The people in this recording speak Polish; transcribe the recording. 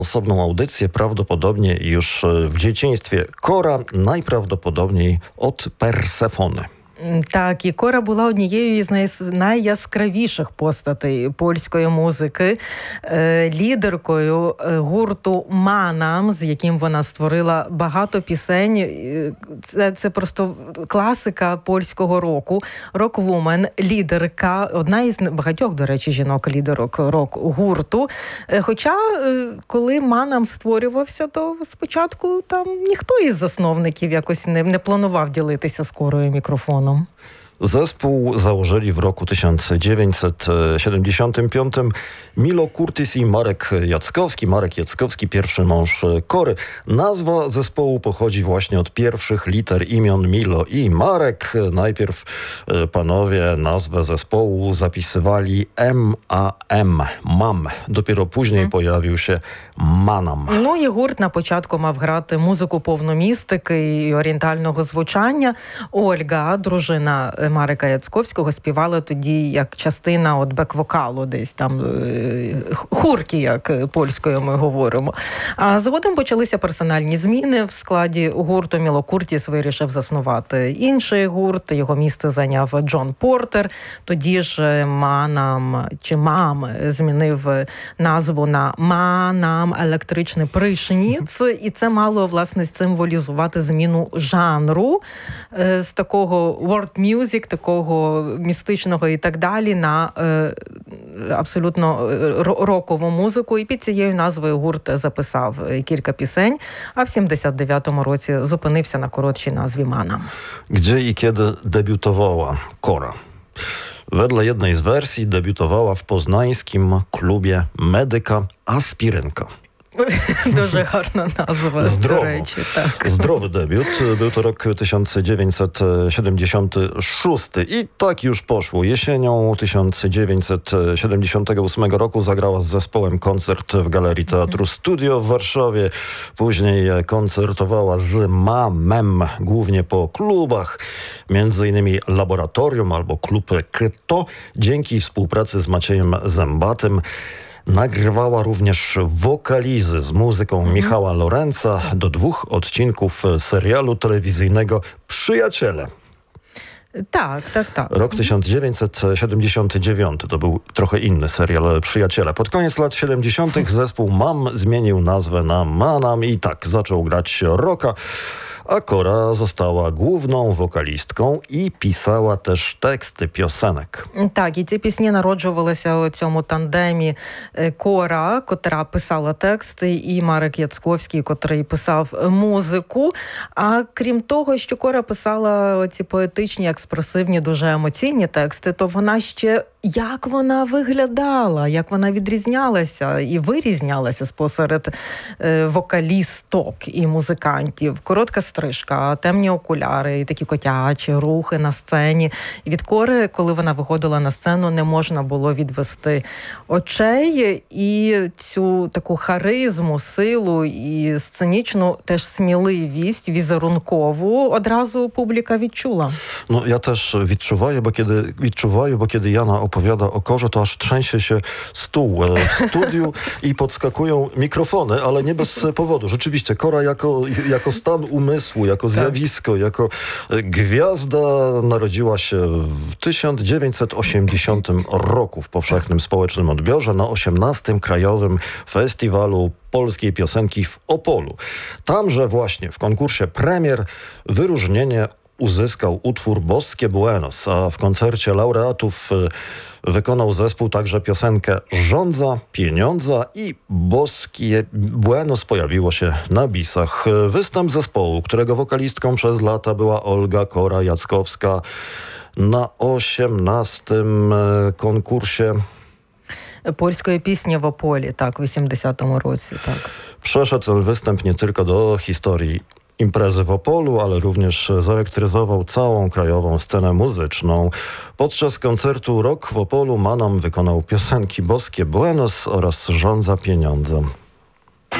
osobną audycję, prawdopodobnie już w dzieciństwie. Kora najprawdopodobniej od Persefony. Так, і Кора була однією з найяскравіших постатей польської музики, лідеркою гурту «Манам», з яким вона створила багато пісень. Це просто класика польського року. Рок-вумен, лідерка, одна із багатьох, до речі, жінок-лідерок рок-гурту. Хоча, коли «Манам» створювався, то спочатку там ніхто із засновників якось не планував ділитися з Корою мікрофоном. Zespół założyli w roku 1975 Milo Kurtis i Marek Jackowski. Marek Jackowski, pierwszy mąż Kory. Nazwa zespołu pochodzi właśnie od pierwszych liter imion Milo i Marek. Najpierw panowie nazwę zespołu zapisywali M-A-M, MAM. Dopiero później pojawił się Manam. Ну і гурт на початку мав грати музику повномістики і орієнтального звучання. Ольга, дружина Марека Яцьковського, співала тоді як частина от бек-вокалу, десь там хурки, як польською ми говоримо. А згодом почалися персональні зміни в складі гурту. Міло Куртіс вирішив заснувати інший гурт, його місце зайняв Джон Портер. Тоді ж Манам чи Мам змінив назву на Манам електричний пришніц, і це мало, власне, символізувати зміну жанру з такого world music, такого містичного і так далі, на абсолютно рокову музику. І під цією назвою гурт записав кілька пісень, а в 79-му році зупинився на коротшій назві «Манам». Gdzie i kiedy debiutowała Kora? Wedle jednej z wersji debiutowała w poznańskim klubie Medyka Aspirynka. Дуже гарна назва, до речі. Так. Zdrowy debiut. Był to rok 1976 i tak już poszło. Jesienią 1978 roku zagrała z zespołem koncert w Galerii Teatru Studio w Warszawie. Później koncertowała z Mamem, głównie po klubach, między innymi Laboratorium albo klub Krypto. Dzięki współpracy z Maciejem Zębatym nagrywała również wokalizy z muzyką Michała Lorenza do 2 odcinków serialu telewizyjnego Przyjaciele. Tak. Rok 1979 to był trochę inny serial Przyjaciele. Pod koniec lat 70. zespół Mam zmienił nazwę na Manam i tak zaczął grać rocka. A Kora została główną wokalistką і писала теж тексти пісенек. Так, і ці пісні народжувалися у цьому тандемі Кора, котра писала тексти, і Марек Яцьковський, котрий писав музику. А крім того, що Кора писала ці поетичні, експресивні, дуже емоційні тексти, то вона ще як вона виглядала, як вона відрізнялася і вирізнялася спосеред вокалісток і музикантів. Коротка стрижка, темні окуляри, і такі котячі рухи на сцені. І від Кори, коли вона виходила на сцену, не можна було відвести очей. І цю таку харизму, силу і сценічну теж сміливість візерункову одразу публіка відчула. No ja też відчуваю, бо kiedy Jana opowiada o Korze, to aż trzęsie się stół w studiu i podskakują mikrofony, ale nie bez powodu. Rzeczywiście Kora jako stan umysłu, jako zjawisko, jako gwiazda narodziła się w 1980 roku w powszechnym społecznym odbiorze na 18. Krajowym Festiwalu Polskiej Piosenki w Opolu. Tamże właśnie w konkursie premier wyróżnienie uzyskał utwór Boskie Buenos, a w koncercie laureatów wykonał zespół także piosenkę Żądza Pieniądza i Boskie Buenos pojawiło się na bisach. Występ zespołu, którego wokalistką przez lata była Olga Kora Jackowska, na 18. konkursie польської пісні в Ополі, так, в 80-му році, так. Przeszedł ten występ nie tylko do historii imprezy w Opolu, ale również zaelektryzował całą krajową scenę muzyczną. Podczas koncertu Rock w Opolu Manam wykonał piosenki Boskie Buenos oraz Żądza Pieniądze.